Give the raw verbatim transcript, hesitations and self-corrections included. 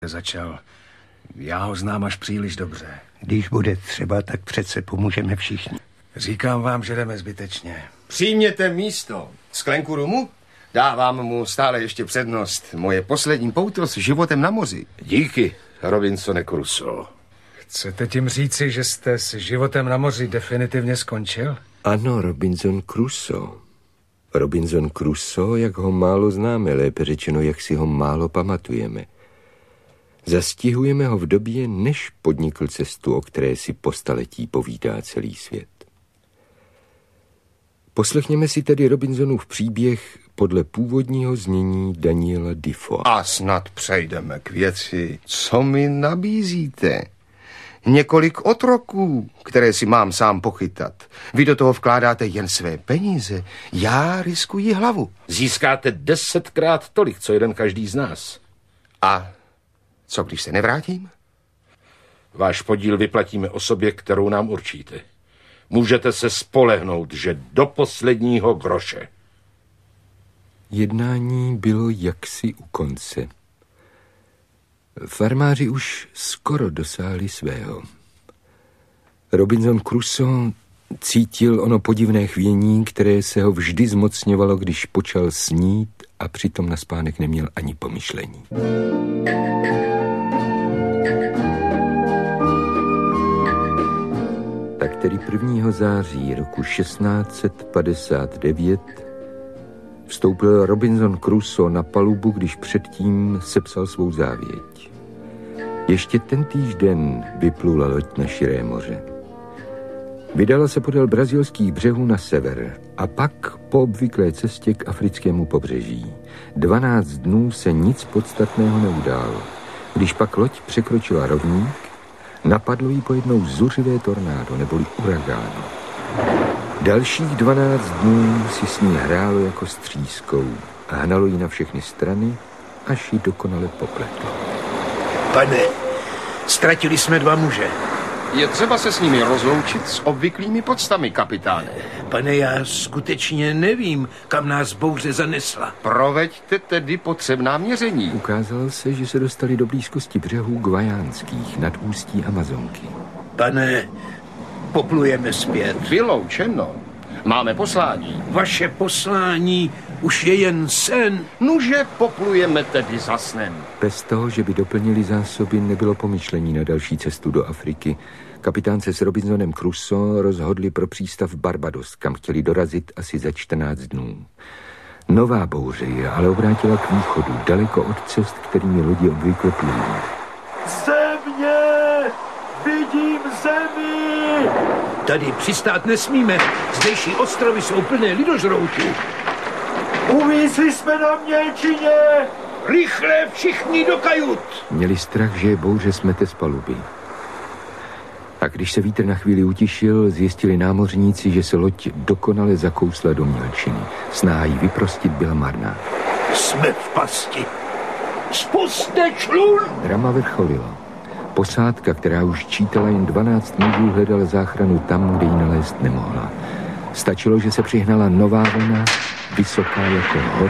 začal. Já ho znám až příliš dobře. Když bude třeba, tak přece pomůžeme všichni. Říkám vám, že jdeme zbytečně. Přijměte místo. Sklenku rumu? Dávám mu stále ještě přednost. Moje poslední pouto s životem na moři. Díky, Robinsone Crusoe. Chcete tím říci, že jste s životem na moři definitivně skončil? Ano, Robinson Crusoe. Robinson Crusoe, jak ho málo známe, lépe řečeno, jak si ho málo pamatujeme. Zastihujeme ho v době, než podnikl cestu, o které si po staletí povídá celý svět. Poslechněme si tedy Robinsonův příběh podle původního znění Daniela Defoe. A snad přejdeme k věci. Co mi nabízíte? Několik otroků, které si mám sám pochytat. Vy do toho vkládáte jen své peníze. Já riskuji hlavu. Získáte desetkrát tolik, co jeden každý z nás. A co, když se nevrátím? Váš podíl vyplatíme osobě, kterou nám určíte. Můžete se spolehnout, že do posledního groše. Jednání bylo jaksi u konce. Farmáři už skoro dosáhli svého. Robinson Crusoe cítil ono podivné chvění, které se ho vždy zmocňovalo, když počal snít a přitom na spánek neměl ani pomyšlení. Tak tedy prvního září roku šestnáct set padesát devět vstoupil Robinson Crusoe na palubu, když předtím sepsal svou závěť. Ještě tentýž den vyplula loď na širé moře. Vydala se podél brazilských břehů na sever a pak po obvyklé cestě k africkému pobřeží. Dvanáct dnů se nic podstatného neudálo. Když pak loď překročila rovník, napadlo jí pojednou zuřivé tornádo neboli uragán. Dalších dvanáct dnů si s ní hrálo jako s třískou a hnalo ji na všechny strany, až ji dokonale popletlo. Pane, ztratili jsme dva muže. Je třeba se s nimi rozloučit s obvyklými podstami, kapitáne. Pane, já skutečně nevím, kam nás bouře zanesla. Proveďte tedy potřebná měření. Ukázalo se, že se dostali do blízkosti břehů Guajánských nad ústí Amazonky. Pane, poplujeme zpět. Vyloučeno. Máme poslání. Vaše poslání už je jen sen. Nuže poplujeme tedy za snem. Bez toho, že by doplnili zásoby, nebylo pomyšlení na další cestu do Afriky. Kapitán se s Robinsonem Crusoe rozhodli pro přístav Barbados, kam chtěli dorazit asi za čtrnáct dnů. Nová bouře je ale obrátila k východu, daleko od cest, kterými lodi obvykle plují. Země! Vidím zemi! Tady přistát nesmíme. Zdejší ostrovy jsou plné lidožroutů. Uvízli jsme na mělčině! Rychle všichni do kajut! Měli strach, že je bouře smete z paluby. A když se vítr na chvíli utišil, zjistili námořníci, že se loď dokonale zakousla do mělčiny. Snaha jí vyprostit byla marná. Jsme v pasti. Spusťte člun! Drama vrcholilo. Posádka, která už čítala jen dvanáct mužů, hledala záchranu tam, kde ji nalézt nemohla. Stačilo, že se přihnala nová vlna, vysoká jako hor